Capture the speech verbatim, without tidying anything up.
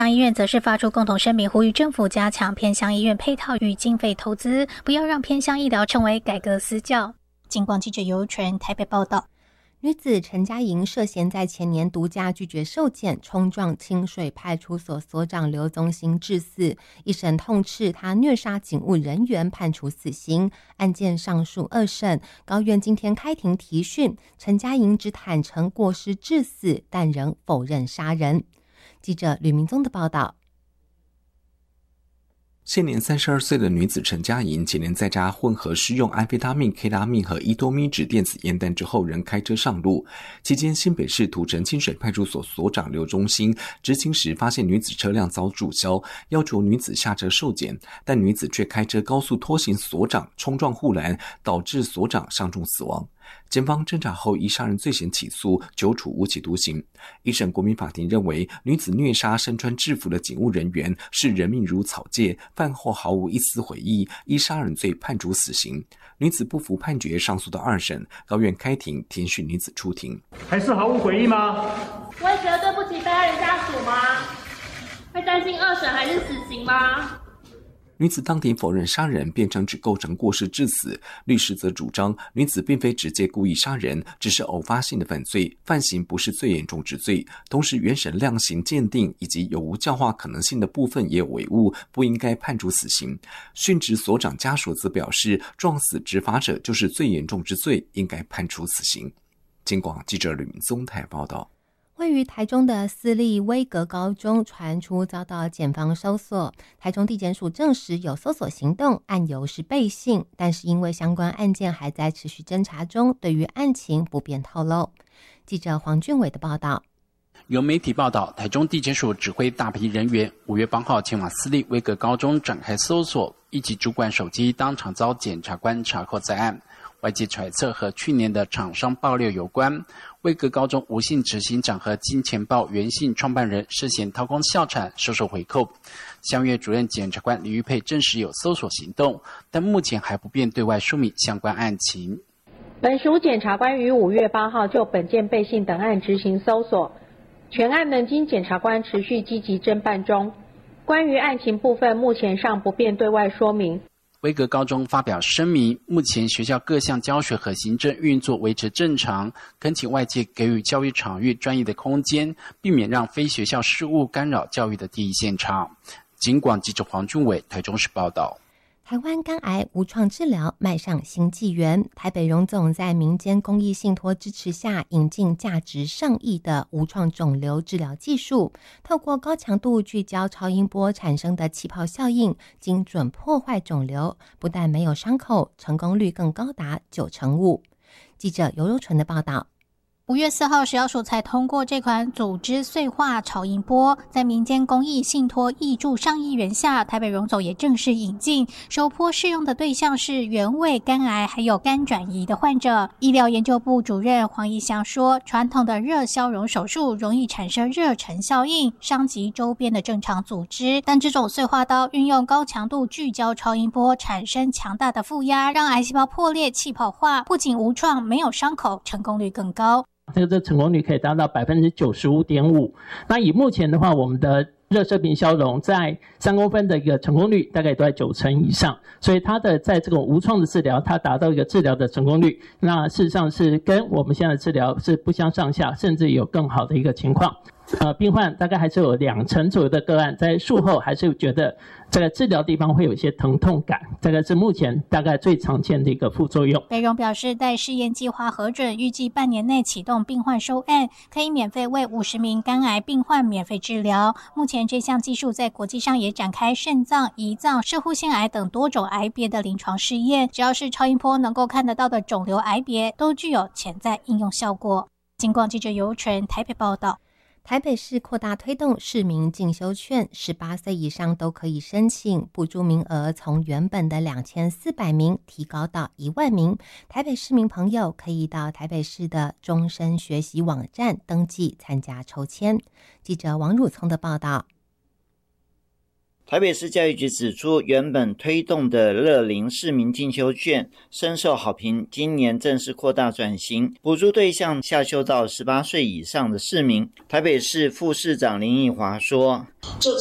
医院则是发出共同声明，呼吁政府加强偏乡医院配套与经费投资，不要让偏乡医疗成为改革死角。警广记者尤纯台北报道。 女子陈佳莹涉嫌在前年独家拒绝受检，冲撞清水派出所所长刘宗兴致死，一审痛斥她虐杀警务人员，判处死刑。案件上诉二审，高院今天开庭提讯，陈佳莹只坦诚过失致死，但仍否认杀人。记者吕明宗的报道。 现年三十二岁的女子陈佳莹，前年在家混合施用安非他命、K 拉命和伊多咪酯电子烟弹之后，仍开车上路。期间，新北市土城清水派出所所长刘忠兴执勤时，发现女子车辆遭注销，要求女子下车受检，但女子却开车高速拖行所长，冲撞护栏，导致所长伤重死亡。检方侦查后依杀人罪嫌起诉，久处无期徒刑。一审国民法庭认为，女子虐杀身穿制服的警务人员是人命如草芥，饭后毫无一丝悔意，依杀人罪判处死刑。女子不服判决，上诉到二审，高院开庭听讯女子出庭。 还是毫无悔意吗？ 会觉得对不起被害人家属吗？会担心二审还是死刑吗？ 女子当庭否认杀人，辩称只构成过失致死。律师则主张，女子并非直接故意杀人，只是偶发性的犯罪，犯刑不是最严重之罪。同时，原审量刑鉴定以及有无教化可能性的部分也有违误，不应该判处死刑。殉职所长家属则表示，撞死执法者就是最严重之罪，应该判处死刑。警广记者吕明宗台报道。 位于台中的私立威格高中传出遭到检方搜索，台中地检署证实有搜索行动，案由是背信，但是因为相关案件还在持续侦查中，对于案情不便透露。记者黄俊伟的报道。 有媒体报道，台中地检署指挥大批人员五月八号前往私立威格高中展开搜索，一级主管手机当场遭检察官查扣在案。外界揣测和去年的厂商爆料有关，威格高中吴姓执行长和金钱豹原姓创办人涉嫌掏空校产、收受回扣。乡院主任检察官李玉佩证实有搜索行动，但目前还不便对外说明相关案情。 本署检察官于五月八号就本件背信等案执行搜索，全案能经检察官持续积极侦办中。关于案情部分，目前尚不便对外说明。 威格高中发表声明，目前学校各项教学和行政运作维持正常，恳请外界给予教育场域专业的空间，避免让非学校事务干扰教育的第一现场。警广记者黄俊伟台中市报道。 台湾肝癌无创治疗迈上新纪元，台北荣总在民间公益信托支持下，引进价值上亿的无创肿瘤治疗技术，透过高强度聚焦超音波产生的气泡效应，精准破坏肿瘤，不但没有伤口，成功率更高达九成五。记者尤柔纯的报道。 五月四号，食药署才通过这款组织碎化超音波，在民间公益信托挹注上亿元下，台北荣总也正式引进，首波适用的对象是原位肝癌还有肝转移的患者。医疗研究部主任黄义祥说，传统的热消融手术容易产生热尘效应，伤及周边的正常组织，但这种碎化刀运用高强度聚焦超音波，产生强大的负压，让癌细胞破裂气泡化，不仅无创，没有伤口，成功率更高。 这个成功率可以达到 百分之九十五点五。 那以目前的话，我们的热射频消融在三公分的一个成功率大概都在九成以上，所以它的在这种无创的治疗，它达到一个治疗的成功率，那事实上是跟我们现在的治疗是不相上下，甚至有更好的一个情况。呃，病患大概还是有两成左右的个案在术后还是觉得这个治疗地方会有一些疼痛感，这个是目前大概最常见的一个副作用。 北荣表示，待试验计划核准，预计半年内启动病患收案，可以免费为五十名肝癌病患免费治疗。目前这项技术在国际上也展开肾脏、胰脏、射护腺癌等多种癌别的临床试验，只要是超音波能够看得到的肿瘤癌别，都具有潜在应用效果。警广记者尤纯台北报道。 台北市扩大推动市民进修券，十八岁以上都可以申请，补助名额从原本的两千四百名提高到一万名。台北市民朋友可以到台北市的终身学习网站登记参加抽签。记者王汝聪的报道。 台北市教育局指出，原本推动的乐龄市民进修券深受好评，今年正式扩大转型，补助对象下修到十八岁以上的市民。台北市副市长林奕华说，